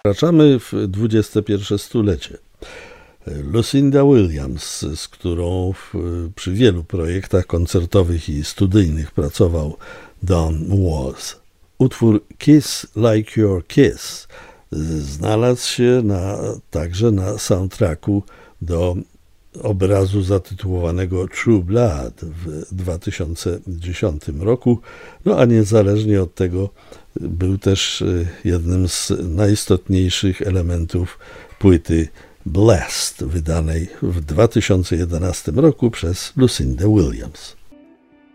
Wkraczamy w XXI stulecie. Lucinda Williams, z którą przy wielu projektach koncertowych i studyjnych pracował Don Was. Utwór Kiss Like Your Kiss znalazł się także na soundtracku do obrazu zatytułowanego True Blood w 2010 roku, a niezależnie od tego był też jednym z najistotniejszych elementów płyty Blessed, wydanej w 2011 roku przez Lucindę Williams.